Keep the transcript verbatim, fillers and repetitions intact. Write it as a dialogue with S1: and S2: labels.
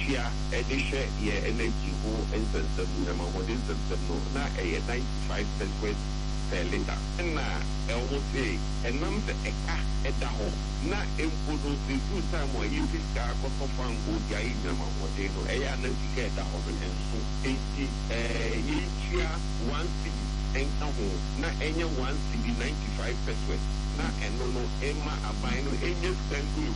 S1: tua ɛde hwɛ yɛ energy ho nsɛnsɛm na ma wɔde nsɛnsɛm no na ɛyɛ ninety-five percent per liter na ɛwɔ sɛ ɛnam sɛ ɛka ɛda hɔ na mpo no sɛ duru time a yɛfi sika akɔtɔ fanko de ayɛ nyama wɔde no ɛyɛ ana sika ɛda hɔ no ɛnso enti yɛtua one cedi ɛnka ho na ɛnyɛ one cedi ninety-five percent na ɛno no ɛma aban no ɛnyɛ sika nkuru